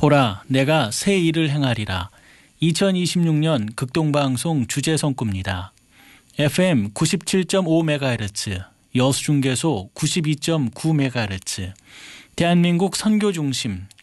보라, 내가 새 일을 행하리라. 2026년 극동방송 주제성구입니다. FM 97.5MHz, 여수중계소 92.9MHz, 대한민국 선교중심